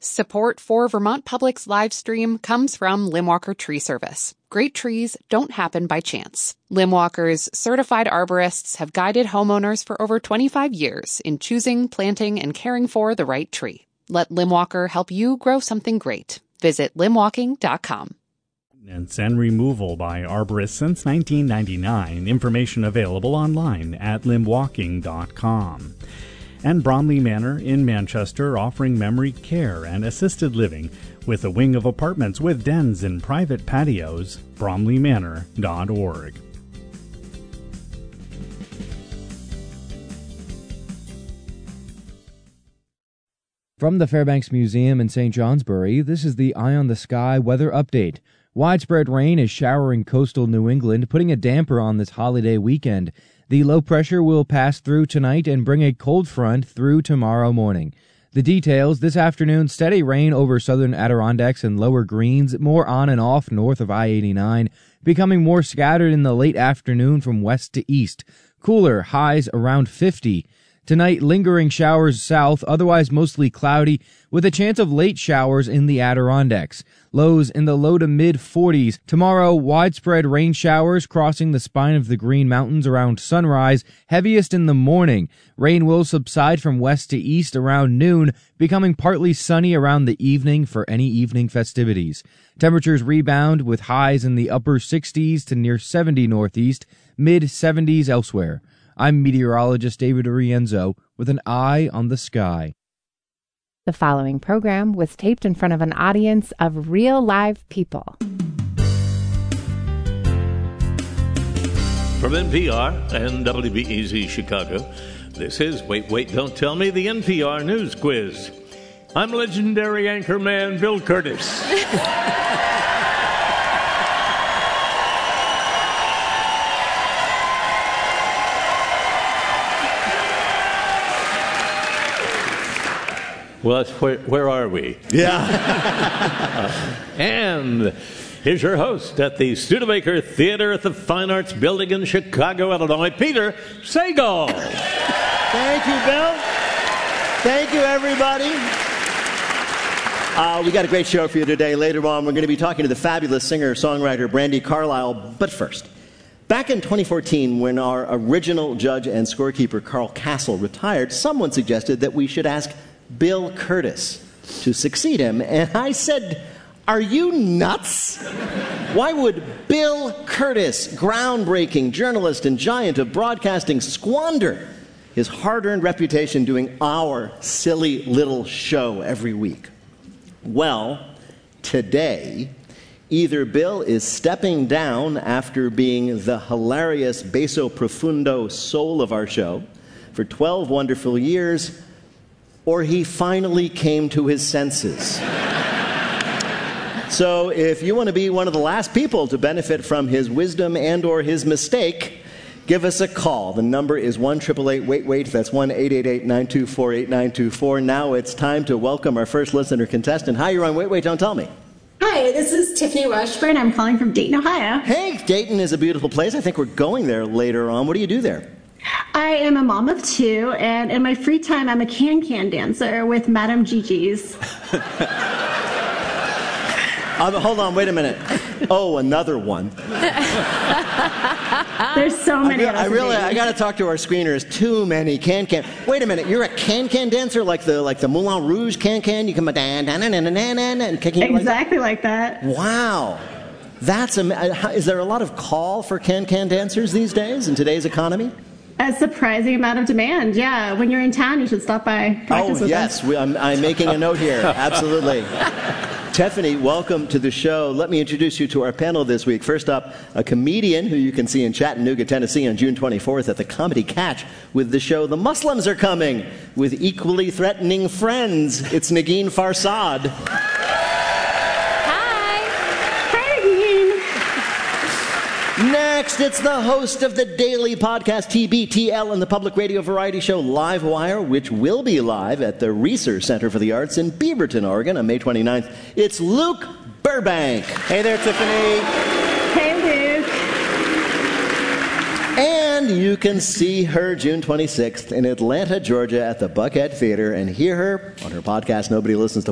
Support for Vermont Public's live stream comes from Limwalker Tree Service. Great trees don't happen by chance. Limwalker's certified arborists have guided homeowners for over 25 years in choosing, planting, and caring for the right tree. Let Limwalker help you grow something great. Visit limwalking.com. And removal by arborists since 1999. Information available online at limwalking.com. And Bromley Manor in Manchester offering memory care and assisted living with a wing of apartments with dens and private patios. bromleymanor.org. From the Fairbanks Museum in St. Johnsbury, this is the Eye on the Sky weather update. Widespread rain is showering coastal New England, putting a damper on this holiday weekend. The low pressure will pass through tonight and bring a cold front through tomorrow morning. The details: this afternoon, steady rain over southern Adirondacks and lower Greens, more on and off north of I-89, becoming more scattered in the late afternoon from west to east. Cooler, highs around 50. Tonight, lingering showers south, otherwise mostly cloudy, with a chance of late showers in the Adirondacks. Lows in the low to mid-40s. Tomorrow, widespread rain showers crossing the spine of the Green Mountains around sunrise, heaviest in the morning. Rain will subside from west to east around noon, becoming partly sunny around the evening for any evening festivities. Temperatures rebound with highs in the upper 60s to near 70 northeast, mid-70s elsewhere. I'm meteorologist David Rienzo with an eye on the sky. The following program was taped in front of an audience of real live people. From NPR and WBEZ Chicago, this is Wait, Don't Tell Me, the NPR News Quiz. I'm legendary anchorman Bill Curtis. Well, where are we? Yeah. And here's your host at the Studebaker Theater at the Fine Arts Building in Chicago, Illinois, Peter Sagal. Thank you, Bill. Thank you, everybody. We got a great show for you today. Later on, we're going to be talking to the fabulous singer-songwriter Brandi Carlile. But first, back in 2014, when our original judge and scorekeeper Carl Castle retired, someone suggested that we should ask Bill Curtis to succeed him. And I said, are you nuts? Why would Bill Curtis, groundbreaking journalist and giant of broadcasting, squander his hard-earned reputation doing our silly little show every week? Well, today, either Bill is stepping down after being the hilarious basso profundo soul of our show for 12 wonderful years, or he finally came to his senses. So if you want to be one of the last people to benefit from his wisdom and or his mistake, give us a call. The number is 1-888-WAIT-WAIT. That's 1-888-924-8924. Now it's time to welcome our first listener contestant. Hi, you're on Wait, Don't Tell Me. Hi, this is Tiffany Washburn. I'm calling from Dayton, Ohio. Hey, Dayton is a beautiful place. I think we're going there later on. What do you do there? I am a mom of two, and in my free time, I'm a can-can dancer with Madame Gigi's. Hold on, wait a minute. Oh, another one. There's so many of us. I got to talk to our screeners. Too many can-can. Wait a minute, you're a can-can dancer like the Moulin Rouge can-can? You come and kicking it exactly like that. Wow. Is there a lot of call for can-can dancers these days in today's economy? A surprising amount of demand, yeah. When you're in town, you should stop by. Practice with us. I'm making a note here. Absolutely. Tiffany, welcome to the show. Let me introduce you to our panel this week. First up, a comedian who you can see in Chattanooga, Tennessee on June 24th at the Comedy Catch with the show The Muslims Are Coming with equally threatening friends. It's Negin Farsad. Next, it's the host of the daily podcast TBTL and the public radio variety show Live Wire, which will be live at the Reser Center for the Arts in Beaverton, Oregon on May 29th. It's Luke Burbank. Hey there, Tiffany. Hey, Luke. And you can see her June 26th in Atlanta, Georgia at the Buckhead Theater and hear her on her podcast, Nobody Listens to